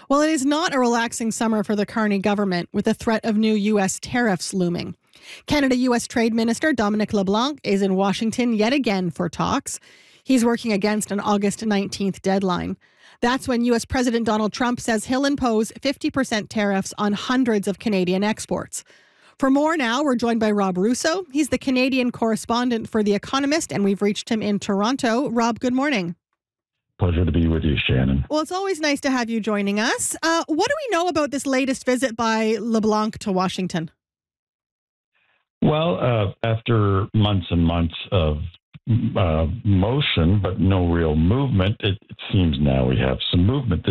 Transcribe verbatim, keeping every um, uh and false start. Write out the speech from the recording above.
Well, it is not a relaxing summer for the Carney government, with the threat of new U S tariffs looming. Canada-U S Trade Minister Dominic LeBlanc is in Washington yet again for talks. He's working against an August nineteenth deadline. That's when U S President Donald Trump says he'll impose fifty percent tariffs on hundreds of Canadian exports. For more now, we're joined by Rob Russo. He's the Canadian correspondent for The Economist, and we've reached him in Toronto. Rob, good morning. Pleasure to be with you, Shannon. Well, it's always nice to have you joining us. Uh, what do we know about this latest visit by LeBlanc to Washington? Well, uh, after months and months of uh, motion, but no real movement, it, it seems now we have some movement.